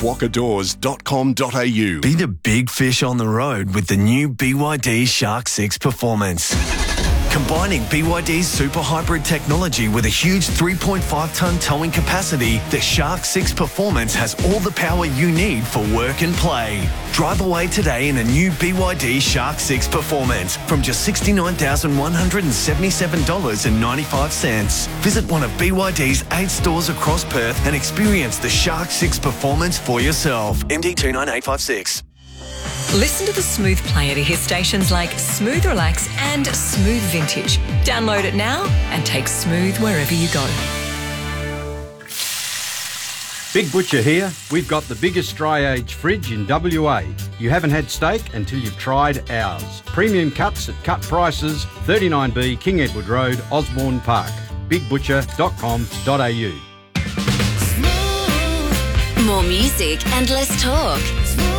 quokkadoors.com.au. Be the big fish on the road with the new BYD Shark 6 Performance. Combining BYD's super hybrid technology with a huge 3.5-tonne towing capacity, the Shark 6 Performance has all the power you need for work and play. Drive away today in a new BYD Shark 6 Performance from just $69,177.95. Visit one of BYD's 8 stores across Perth and experience the Shark 6 Performance for yourself. MD 29856. Listen to the Smooth Player to hear stations like Smooth Relax and Smooth Vintage. Download it now and take Smooth wherever you go. Big Butcher here. We've got the biggest dry age fridge in WA. You haven't had steak until you've tried ours. Premium cuts at cut prices, 39B King Edward Road, Osborne Park. bigbutcher.com.au. More music and less talk.